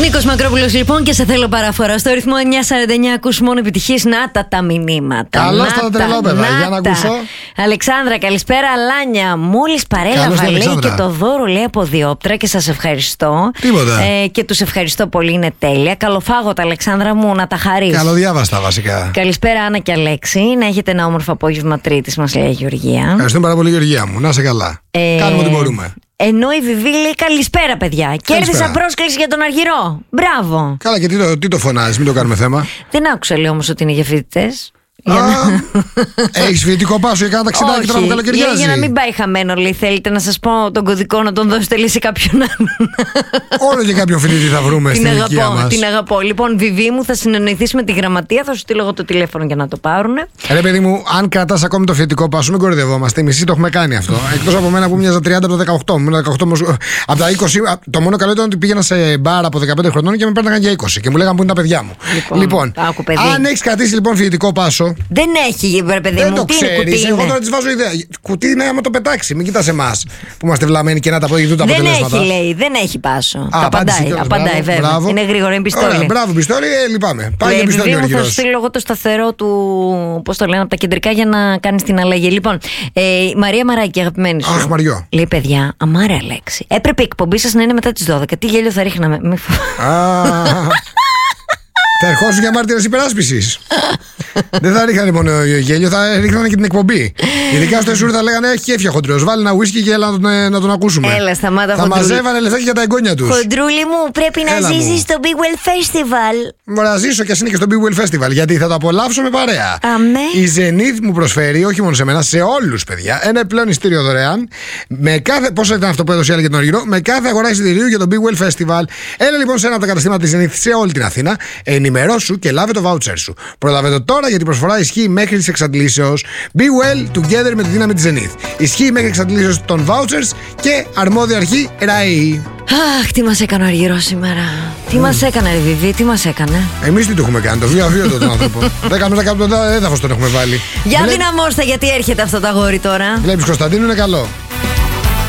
Νίκος Μακρόπουλος λοιπόν και σε θέλω παραφορά. Στο ρυθμό 949 ακούς μόνο επιτυχίες. Να τα μηνύματα. Καλώς τα τρελόπεδα, για να ακούσω. Αλεξάνδρα, καλησπέρα. Αλάνια, μόλις παρέλαβα λέει και το δώρο λέει από Διόπτρα και σας ευχαριστώ. Τίποτα. Και τους ευχαριστώ πολύ, είναι τέλεια. Καλοφάγωτα, Αλεξάνδρα μου, να τα χαρείς. Καλοδιάβαστα βασικά. Καλησπέρα, Άννα και Αλέξη. Να έχετε ένα όμορφο απόγευμα Τρίτης, μας λέει η Γεωργία. Ευχαριστούμε πάρα πολύ, Γεωργία μου. Να είσαι καλά. Κάνουμε ό,τι μπορούμε. Ενώ η Βιβί λέει καλησπέρα, παιδιά. Κέρδισα πρόσκληση για τον Αργυρό. Μπράβο. Καλά, και τι το φωνάζει, μην το κάνουμε θέμα. Δεν άκουσα λέει όμως ότι είναι για φοιτητές. Έχεις φοιτητικό πάσο για κάνα ταξιδάκι τώρα που καλοκαιριάζει? Για να μην πάει χαμένο, λέει. Θέλετε να σας πω τον κωδικό να τον δώσετε λέει σε κάποιον άλλον? Όλο και κάποιον φοιτητή θα βρούμε στην ηλικία μας. Την αγαπώ. Λοιπόν, Βιβί μου, θα συνεννοηθείς με τη γραμματεία, θα σου στείλω εγώ το τηλέφωνο για να το πάρουνε. Ρε παιδί μου, αν κρατάς ακόμη το φοιτητικό πάσο, μην κορυδευόμαστε. Εμείς το έχουμε κάνει αυτό. Εκτός από μένα που μοιάζα 30 από το 18. Από τα 20, το μόνο καλό ήταν ότι πήγαινα σε μπαρ από 15 χρονών και με παίρναγαν για 20 και μου λέγανε που είναι τα παιδιά μου. Λοιπόν, αν έχεις κρατήσει λοιπόν φοιτητικό πάσο. Δεν έχει, βρε παιδί μου, τι είναι κουτί? Εγώ τώρα της βάζω ιδέα. Κουτί είναι άμα το πετάξει. Μην κοιτάς εμάς που είμαστε βλαμμένοι και να τα αποδεικτούν τα αποτελέσματα. Δεν έχει, λέει, δεν έχει πάσο. Απαντάει, βέβαια. Μπράβο. Είναι γρήγορο, είναι πιστόλι. Ωραία, μπράβο, πιστόλι, λυπάμαι. Πάει για πιστόλι ο Αργυρός. Θα στείλω εγώ το σταθερό του, πώς το λένε, από τα κεντρικά για να κάνεις την αλλαγή. Λοιπόν, η Μαρία Μαράκη, αγαπημένη σου. Αχ, Μαριό. Λέει, παιδιά, αμάρα Αλέξη. Έπρεπε η εκπομπή σας να είναι μετά τις 12. Τι γέλιο θα ρίχναμε. Θα ερχόσουν για μάρτυρες υπεράσπισης. Δεν θα ρίχνανε μόνο γέλιο, θα ρίχνανε και την εκπομπή. Ειδικά στο Εσούρ θα λέγανε έχει κέφια χοντρός. Βάλει ένα ουίσκι και έλα να τον ακούσουμε. Έλα, σταμάτα, θα μαζεύανε λεφτάκι για τα εγγόνια τους. Χοντρούλη μου, πρέπει να ζήσεις στο Big Well Festival. Μπορεί να ζήσω κι ας είναι και στο Big Well Festival, γιατί θα το απολαύσω με παρέα. Αμέ. Η Zenith μου προσφέρει, όχι μόνο σε μένα, σε όλους παιδιά, ένα επιπλέον εισιτήριο δωρεάν. Με κάθε. Πόσο ήταν αυτό που έδωσε η άλλη για τον Αργυρό, με κάθε αγορά εισιτηρίου για το Big Well Festival. Έλα λοιπόν σε ένα από τα καταστήματα της Zenith σε όλη την Αθήνα. Ενημερώσου και λάβε το voucher σου. Προλάβε το τώρα γιατί η προσφορά ισχύει μέχρι τις εξαντλήσεως. Be well together με τη δύναμη της Zenith. Ισχύει μέχρι εξαντλήσεως των vouchers και αρμόδια αρχή ΡΑΗ. Αχ, τι μας έκανε ο Αργυρός σήμερα. Τι μας έκανε, ρε Βιβί, τι μας έκανε. Εμείς τι του έχουμε κάνει, το βίο τον άνθρωπο. 10 μέτρα κάτω το έδαφος τον έχουμε βάλει. Για δυναμώστε γιατί έρχεται αυτό το αγόρι τώρα. Βλέπεις, Κωνσταντίνου είναι καλό.